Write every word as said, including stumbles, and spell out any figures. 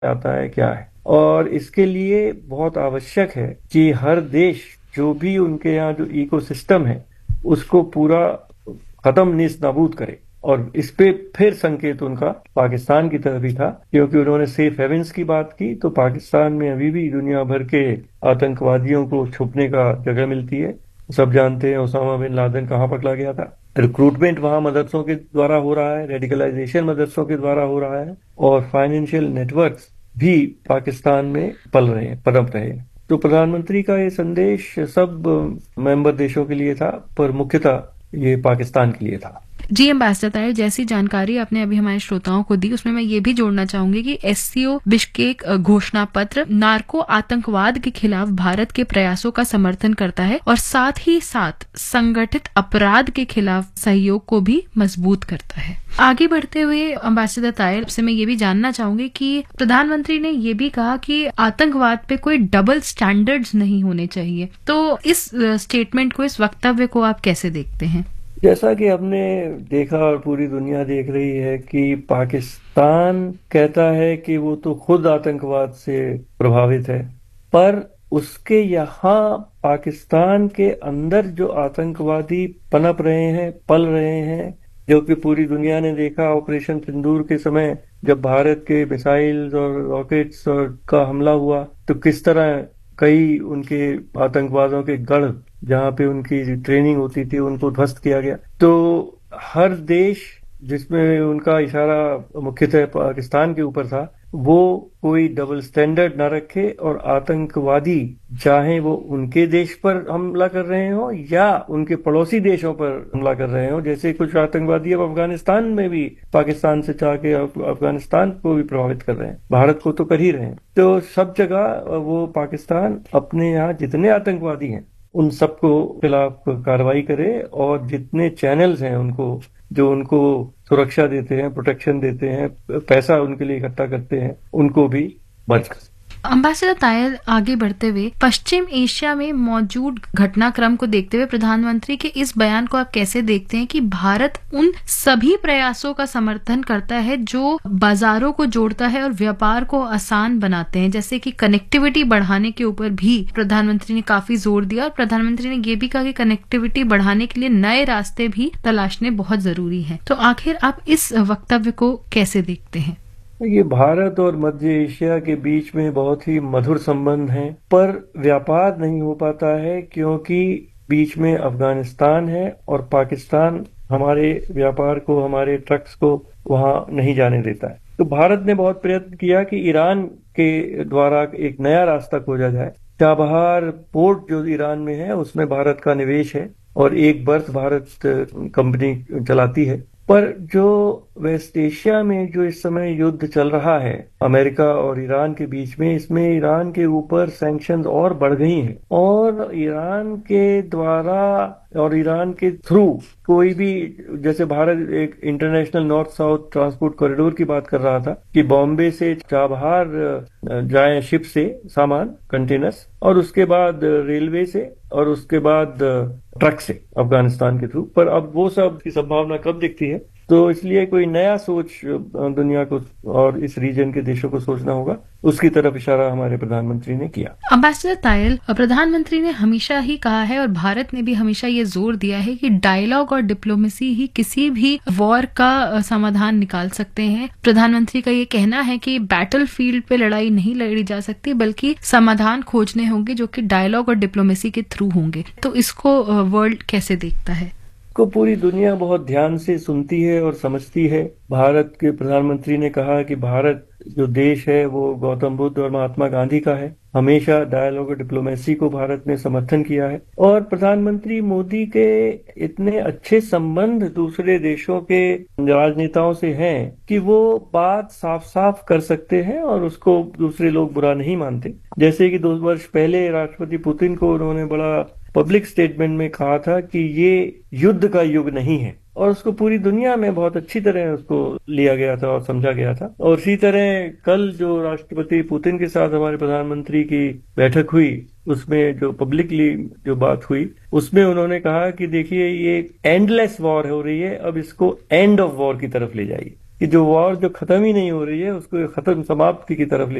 आता है क्या है। और इसके लिए बहुत आवश्यक है कि हर देश जो भी उनके यहाँ जो इकोसिस्टम है उसको पूरा खत्म नीस नाबूद करे। और इस पे फिर संकेत उनका पाकिस्तान की तरफ ही था, क्योंकि उन्होंने सेफ हेवेंस की बात की। तो पाकिस्तान में अभी भी दुनिया भर के आतंकवादियों को छुपने का जगह मिलती है। सब जानते हैं ओसामा बिन लादेन कहाँ पकड़ा गया था। रिक्रूटमेंट वहां मदरसों के द्वारा हो रहा है, रेडिकलाइजेशन मदरसों के द्वारा हो रहा है, और फाइनेंशियल नेटवर्क्स भी पाकिस्तान में पल रहे हैं, पनप रहे हैं। तो प्रधानमंत्री का ये संदेश सब मेंबर देशों के लिए था, पर मुख्यतः ये पाकिस्तान के लिए था। जी एम्बेसडर ताहिर, जैसी जानकारी आपने अभी हमारे श्रोताओं को दी, उसमें मैं ये भी जोड़ना चाहूंगी कि एससीओ बिश्केक घोषणा पत्र नार्को आतंकवाद के खिलाफ भारत के प्रयासों का समर्थन करता है और साथ ही साथ संगठित अपराध के खिलाफ सहयोग को भी मजबूत करता है। आगे बढ़ते हुए एम्बेसडर ताहिर से मैं ये भी जानना चाहूंगी कि प्रधानमंत्री ने ये भी कहा कि आतंकवाद पे कोई डबल स्टैंडर्ड्स नहीं होने चाहिए। तो इस स्टेटमेंट को, इस वक्तव्य को आप कैसे देखते हैं? जैसा कि हमने देखा और पूरी दुनिया देख रही है कि पाकिस्तान कहता है कि वो तो खुद आतंकवाद से प्रभावित है, पर उसके यहाँ पाकिस्तान के अंदर जो आतंकवादी पनप रहे हैं, पल रहे हैं, जो कि पूरी दुनिया ने देखा ऑपरेशन सिंदूर के समय जब भारत के मिसाइल्स और रॉकेट्स का हमला हुआ, तो किस तरह कई उनके आतंकवादियों के गढ़ जहां पे उनकी ट्रेनिंग होती थी उनको ध्वस्त किया गया। तो हर देश जिसमें उनका इशारा मुख्यतः पाकिस्तान के ऊपर था, वो कोई डबल स्टैंडर्ड ना रखे, और आतंकवादी चाहे वो उनके देश पर हमला कर रहे हो या उनके पड़ोसी देशों पर हमला कर रहे हो, जैसे कुछ आतंकवादी अब अफगानिस्तान में भी पाकिस्तान से चाह के अफगानिस्तान को भी प्रभावित कर रहे हैं, भारत को तो कर ही रहे हैं। तो सब जगह वो पाकिस्तान अपने यहाँ जितने आतंकवादी हैं उन सबको खिलाफ कार्रवाई करे, और जितने चैनल्स हैं उनको जो उनको सुरक्षा देते हैं, प्रोटेक्शन देते हैं, पैसा उनके लिए इकट्ठा करते हैं, उनको भी बंद कर। एम्बेसडर ताहिर, आगे बढ़ते हुए पश्चिम एशिया में मौजूद घटनाक्रम को देखते हुए प्रधानमंत्री के इस बयान को आप कैसे देखते हैं कि भारत उन सभी प्रयासों का समर्थन करता है जो बाजारों को जोड़ता है और व्यापार को आसान बनाते हैं, जैसे कि कनेक्टिविटी बढ़ाने के ऊपर भी प्रधानमंत्री ने काफी जोर दिया, और प्रधानमंत्री ने ये भी कहा कि कनेक्टिविटी बढ़ाने के लिए नए रास्ते भी तलाशने बहुत जरूरी है। तो आखिर आप इस वक्तव्य को कैसे देखते हैं? ये भारत और मध्य एशिया के बीच में बहुत ही मधुर संबंध हैं, पर व्यापार नहीं हो पाता है क्योंकि बीच में अफगानिस्तान है और पाकिस्तान हमारे व्यापार को, हमारे ट्रक्स को वहां नहीं जाने देता है। तो भारत ने बहुत प्रयत्न किया कि ईरान के द्वारा एक नया रास्ता खोजा जाए। चाबहार पोर्ट जो ईरान में है उसमें भारत का निवेश है और एक बर्थ भारत कंपनी चलाती है। पर जो वेस्ट एशिया में जो इस समय युद्ध चल रहा है अमेरिका और ईरान के बीच में, इसमें ईरान के ऊपर सैंक्शंस और बढ़ गई हैं, और ईरान के द्वारा और ईरान के थ्रू कोई भी, जैसे भारत एक international north south transport corridor की बात कर रहा था कि बॉम्बे से चाबहार जाए शिप से सामान, कंटेनर्स, और उसके बाद रेलवे से, और उसके बाद ट्रक से अफगानिस्तान के थ्रू। पर अब वो सब की संभावना कब दिखती है, तो इसलिए कोई नया सोच दुनिया को और इस रीजन के देशों को सोचना होगा, उसकी तरफ इशारा हमारे प्रधानमंत्री ने किया। एम्बेसडर ताहिर, प्रधानमंत्री ने हमेशा ही कहा है और भारत ने भी हमेशा ये जोर दिया है कि डायलॉग और डिप्लोमेसी ही किसी भी वॉर का समाधान निकाल सकते हैं। प्रधानमंत्री का ये कहना है कि बैटल फील्ड पे लड़ाई नहीं लड़ी जा सकती, बल्कि समाधान खोजने होंगे जो कि डायलॉग और डिप्लोमेसी के थ्रू होंगे। तो इसको वर्ल्ड कैसे देखता है? को पूरी दुनिया बहुत ध्यान से सुनती है और समझती है। भारत के प्रधानमंत्री ने कहा कि भारत जो देश है वो गौतम बुद्ध और महात्मा गांधी का है। हमेशा डायलॉग और डिप्लोमेसी को भारत ने समर्थन किया है, और प्रधानमंत्री मोदी के इतने अच्छे संबंध दूसरे देशों के राजनेताओं से हैं कि वो बात साफ साफ कर सकते हैं और उसको दूसरे लोग बुरा नहीं मानते। जैसे कि दो वर्ष पहले राष्ट्रपति पुतिन को उन्होंने बड़ा पब्लिक स्टेटमेंट में कहा था कि ये युद्ध का युग नहीं है, और उसको पूरी दुनिया में बहुत अच्छी तरह उसको लिया गया था और समझा गया था। और इसी तरह कल जो राष्ट्रपति पुतिन के साथ हमारे प्रधानमंत्री की बैठक हुई, उसमें जो पब्लिकली जो बात हुई, उसमें उन्होंने कहा कि देखिए ये एंडलेस वॉर हो रही है, अब इसको एंड ऑफ वॉर की तरफ ले जाइए। कि जो वॉर जो खत्म ही नहीं हो रही है उसको खत्म समाप्ति की तरफ ले